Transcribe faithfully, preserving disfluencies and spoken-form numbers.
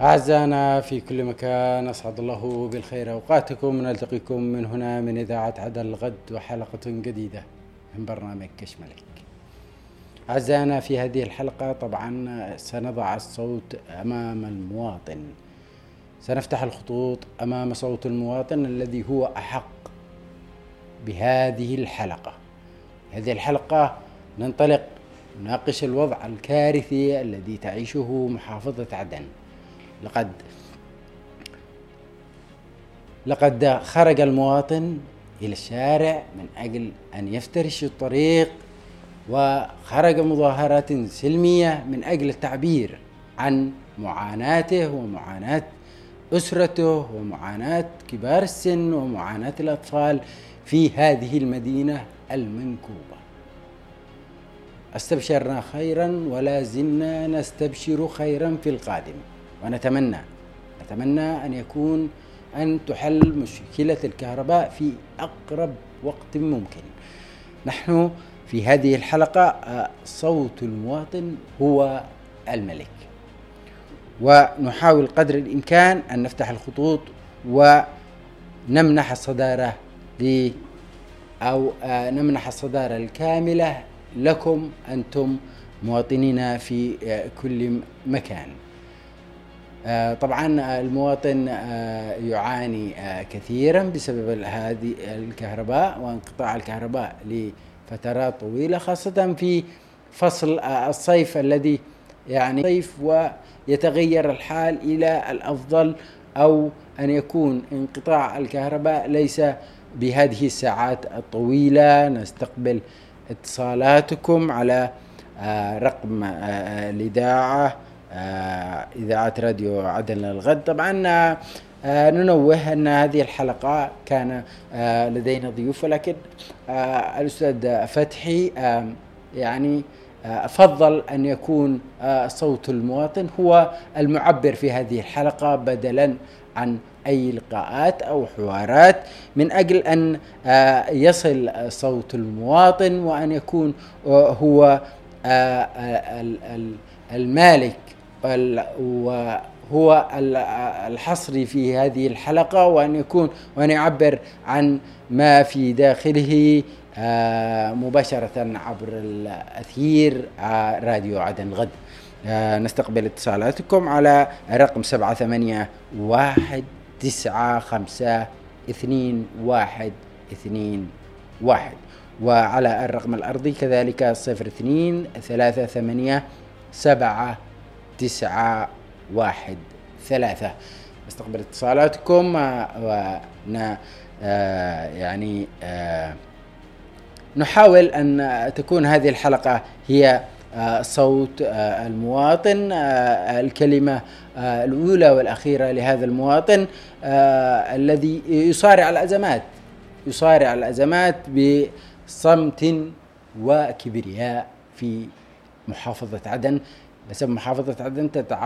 أعزائنا في كل مكان، أسعد الله بالخير أوقاتكم. نلتقيكم من هنا من إذاعة عدن الغد وحلقة جديدة من برنامج كش ملك. أعزائنا في هذه الحلقة طبعا سنضع الصوت أمام المواطن، سنفتح الخطوط أمام صوت المواطن الذي هو أحق بهذه الحلقة. هذه الحلقة ننطلق نناقش الوضع الكارثي الذي تعيشه محافظة عدن. لقد لقد خرج المواطن إلى الشارع من أجل أن يفترش الطريق، وخرج مظاهرات سلمية من أجل التعبير عن معاناته ومعاناة أسرته ومعاناة كبار السن ومعاناة الأطفال في هذه المدينة المنكوبة. استبشرنا خيرا ولا زلنا نستبشر خيرا في القادم، ونتمنى نتمنى أن يكون أن تحل مشكلة الكهرباء في أقرب وقت ممكن. نحن في هذه الحلقة صوت المواطن هو الملك، ونحاول قدر الإمكان أن نفتح الخطوط ونمنح الصدارة ل أو نمنح الصدارة الكاملة لكم أنتم مواطنين في كل مكان. طبعا المواطن يعاني كثيرا بسبب هذه الكهرباء وانقطاع الكهرباء لفترات طويلة، خاصة في فصل الصيف الذي يعني صيف ويتغير الحال إلى الأفضل، أو أن يكون انقطاع الكهرباء ليس بهذه الساعات الطويلة. نستقبل اتصالاتكم على رقم الإذاعة إذاعة راديو عدن الغد. طبعا ننوه أن هذه الحلقة كان لدينا ضيوف، ولكن الأستاذ فتحي يعني أفضل أن يكون صوت المواطن هو المعبر في هذه الحلقة بدلا عن أي لقاءات أو حوارات، من أجل أن يصل صوت المواطن وأن يكون هو المالك وهو الحصري في هذه الحلقة، وأن يكون وأن يعبر عن ما في داخله مباشرة عبر الأثير راديو عدن الغد. نستقبل اتصالاتكم على رقم سبعة ثمانية واحد تسعة خمسة اثنين واحد اثنين واحد، وعلى الرقم الأرضي كذلك صفر اثنين ثلاثة ثمانية سبعة تسعة واحد ثلاثة. نستقبل اتصالاتكم ون يعني نحاول أن تكون هذه الحلقة هي صوت المواطن، الكلمة الأولى والأخيرة لهذا المواطن الذي يصارع الأزمات يصارع الأزمات بصمت وكبرياء في محافظة عدن، بسبب محافظة عدن تتع